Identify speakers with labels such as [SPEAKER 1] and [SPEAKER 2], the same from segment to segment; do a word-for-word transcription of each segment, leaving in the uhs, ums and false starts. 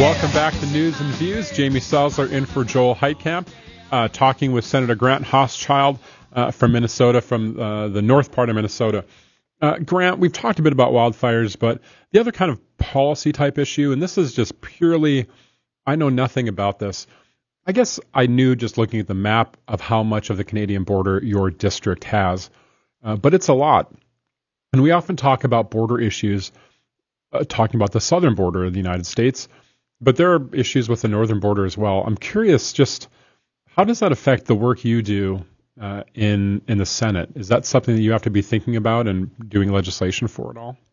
[SPEAKER 1] Welcome back to News and Views. Jamie Salzler in for Joel Heitkamp, uh, talking with Senator Grant Hochschild uh, from Minnesota, from uh, the north part of Minnesota. Uh, Grant, we've talked a bit about wildfires, but the other kind of policy type issue, and this is just purely, I know nothing about this. I guess I knew just looking at the map of how much of the Canadian border your district has, uh, but it's a lot. And we often talk about border issues, uh, talking about the southern border of the United States, but there are issues with the northern border as well. I'm curious, just how does that affect the work you do uh, in in the Senate? Is that something that you have to be thinking about and doing legislation for at all?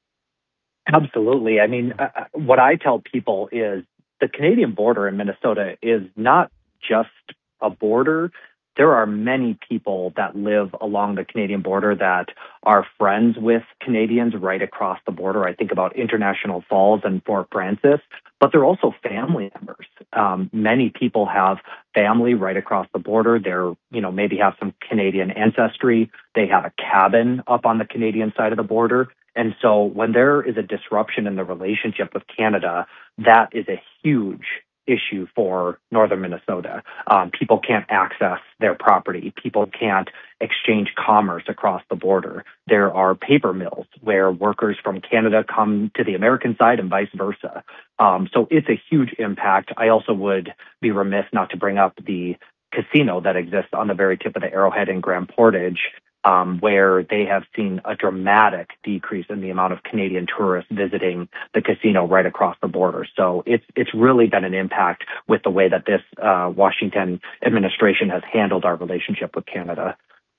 [SPEAKER 2] Absolutely. I mean, uh, what I tell people is the Canadian border in Minnesota is not just a border. There are many people that live along the Canadian border that are friends with Canadians right across the border. I think about International Falls and Fort Frances, but they're also family members. Um, many people have family right across the border. They're, you know, maybe have some Canadian ancestry. They have a cabin up on the Canadian side of the border. And so when there is a disruption in the relationship with Canada, that is a huge issue for northern Minnesota. Um, people can't access their property. People can't exchange commerce across the border. There are paper mills where workers from Canada come to the American side and vice versa. Um, so it's a huge impact. I also would be remiss not to bring up the casino that exists on the very tip of the Arrowhead in Grand Portage, Um, where they have seen a dramatic decrease in the amount of Canadian tourists visiting the casino right across the border. So it's it's really been an impact with the way that this uh, Washington administration has handled our relationship with Canada.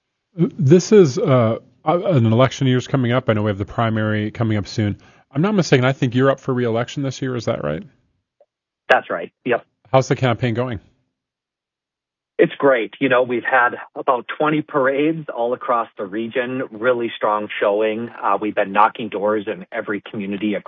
[SPEAKER 1] This is uh, an election year's coming up. I know we have the primary coming up soon. I'm not mistaken. I think you're up for re-election this year. Is that right?
[SPEAKER 2] That's right. Yep.
[SPEAKER 1] How's the campaign going?
[SPEAKER 2] It's great. You know, we've had about twenty parades all across the region, really strong showing. Uh, we've been knocking doors in every community